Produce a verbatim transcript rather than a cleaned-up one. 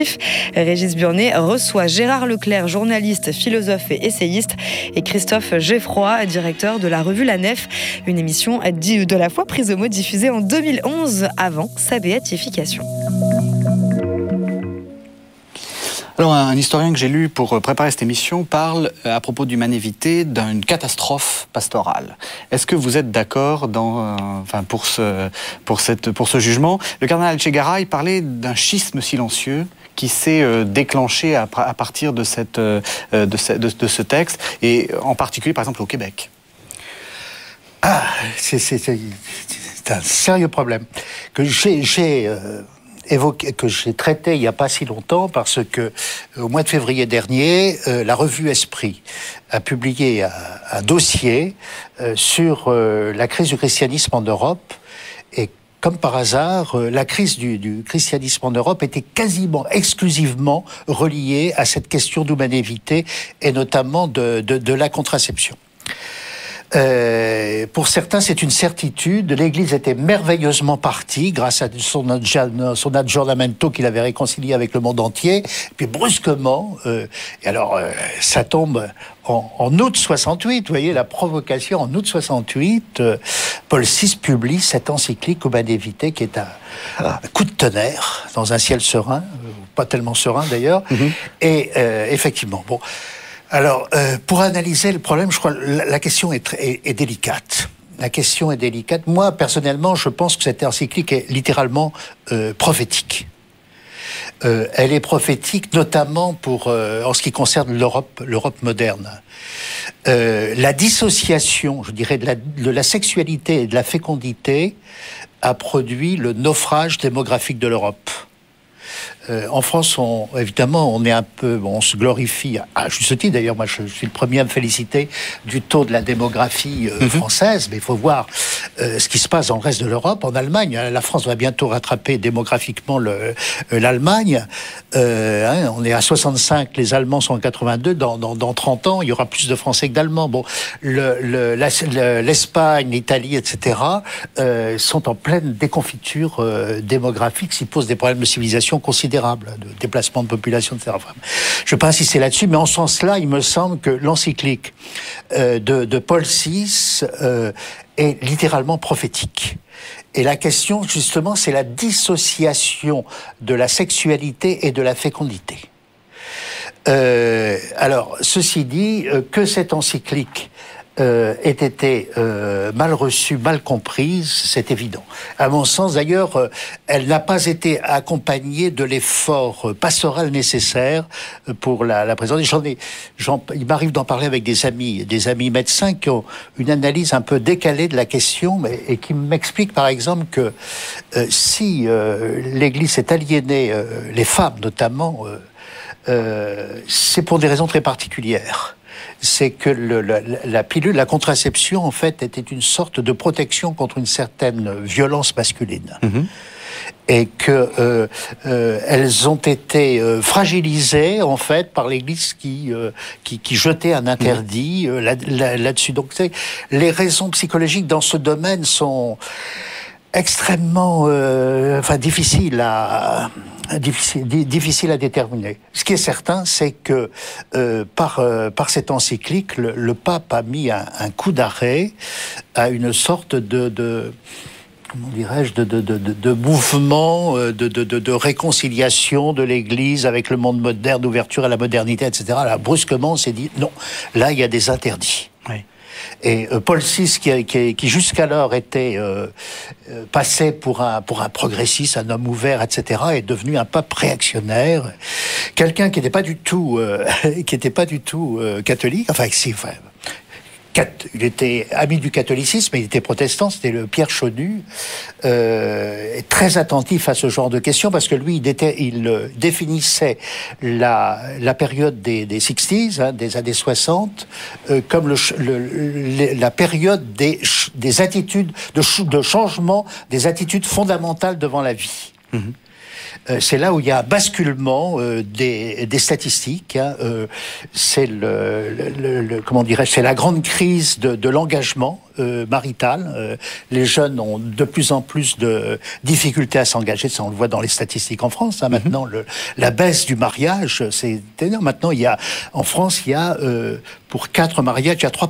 Régis Burnet reçoit Gérard Leclerc, journaliste, philosophe et essayiste, et Christophe Geffroy, directeur de la revue La Nef, une émission de la foi prise au mot diffusée en deux mille onze, avant sa béatification. Alors, un historien que j'ai lu pour préparer cette émission parle, à propos d'humanité, d'une catastrophe pastorale. Est-ce que vous êtes d'accord dans, euh, enfin, pour, ce, pour, cette, pour ce jugement? Le cardinal Che Garay parlait d'un schisme silencieux qui s'est euh, déclenché à, à partir de, cette, euh, de, ce, de, de ce texte, et en particulier, par exemple, au Québec. Ah, c'est, c'est, c'est, c'est un sérieux problème que j'ai... j'ai euh... évoqué, que j'ai traité il n'y a pas si longtemps, parce que au mois de février dernier, euh, la revue Esprit a publié un, un dossier euh, sur euh, la crise du christianisme en Europe, et comme par hasard, euh, la crise du, du christianisme en Europe était quasiment exclusivement reliée à cette question d'humanité, et notamment de, de, de la contraception. Euh, pour certains, c'est une certitude. L'Église était merveilleusement partie grâce à son, son aggiornamento qu'il avait réconcilié avec le monde entier. Puis brusquement, euh, et alors euh, ça tombe en, en août soixante-huit. Vous voyez la provocation. En août soixante-huit, euh, Paul six publie cette encyclique Humanae Vitae, qui est un, un coup de tonnerre dans un ciel serein, euh, pas tellement serein d'ailleurs. Mm-hmm. Et euh, effectivement, bon. Alors, euh, pour analyser le problème, je crois la, la question est, est, est délicate. La question est délicate. Moi, personnellement, je pense que cette encyclique est littéralement euh, prophétique. Euh, elle est prophétique, notamment pour euh, en ce qui concerne l'Europe, l'Europe moderne. Euh, la dissociation, je dirais, de la, de la sexualité et de la fécondité a produit le naufrage démographique de l'Europe. Euh, en France, on, évidemment, on est un peu, bon, on se glorifie, à juste titre d'ailleurs, moi je, je suis le premier à me féliciter du taux de la démographie euh, mm-hmm. française, mais il faut voir euh, ce qui se passe dans le reste de l'Europe. En Allemagne, la France va bientôt rattraper démographiquement le, euh, l'Allemagne. Euh, hein, on est à soixante-cinq, les Allemands sont en quatre-vingt-deux, dans, dans, dans trente ans, il y aura plus de Français que d'Allemands. Bon, le, le, la, le, l'Espagne, l'Italie, et cetera, euh, sont en pleine déconfiture euh, démographique, s'y posent des problèmes de civilisation considérables, de déplacement de population, et cetera. Enfin, je ne vais pas insister là-dessus, mais en ce sens-là, il me semble que l'encyclique euh, de, de Paul six euh, est littéralement prophétique. Et la question, justement, c'est la dissociation de la sexualité et de la fécondité. Euh, alors, ceci dit, euh, que cette encyclique Euh, ait été euh, mal reçue, mal comprise, c'est évident. À mon sens, d'ailleurs, euh, elle n'a pas été accompagnée de l'effort euh, pastoral nécessaire pour la, la présenter. J'en ai, j'en, il m'arrive d'en parler avec des amis, des amis médecins qui ont une analyse un peu décalée de la question, mais, et qui m'expliquent, par exemple, que euh, si euh, l'Église est aliénée, euh, les femmes notamment, euh, euh, c'est pour des raisons très particulières. C'est que le, la, la pilule, la contraception, en fait, était une sorte de protection contre une certaine violence masculine. Mmh. Et que euh, euh, elles ont été euh, fragilisées, en fait, par l'Église qui, euh, qui, qui jetait un interdit mmh. euh, là, là, là-dessus. Donc, c'est, les raisons psychologiques dans ce domaine sont extrêmement euh, enfin, difficiles à... Difficile, difficile à déterminer. Ce qui est certain, c'est que euh, par, euh, par cette encyclique, le, le pape a mis un, un coup d'arrêt à une sorte de, de comment dirais-je, de, de, de, de mouvement, de, de, de, de réconciliation de l'Église avec le monde moderne, d'ouverture à la modernité, et cetera. Là, brusquement, on s'est dit, non, là, il y a des interdits. Oui. Et euh, Paul six, qui, qui, qui jusqu'alors était euh, euh, passé pour un, pour un progressiste, un homme ouvert, et cetera, est devenu un pape réactionnaire, quelqu'un qui n'était pas du tout, euh, qui n'était pas du tout euh, catholique, enfin, si, enfin, il était ami du catholicisme, mais il était protestant, c'était le Pierre Chonu, euh, est très attentif à ce genre de questions, parce que lui, il, était, il euh, définissait la, la période des, des sixties, hein, des années soixante, euh, comme le, le, le, la période des, des attitudes, de, de changement, des attitudes fondamentales devant la vie. Mmh. euh, c'est là où il y a un basculement euh, des, des statistiques. Hein, euh, c'est le, le, le comment dirais-je, c'est la grande crise de, de l'engagement euh, marital. Euh, les jeunes ont de plus en plus de difficultés à s'engager. Ça, on le voit dans les statistiques en France. Hein, mm-hmm. Maintenant, le, la baisse du mariage, c'est énorme. Maintenant, il y a en France, il y a euh, pour quatre mariages, il y a trois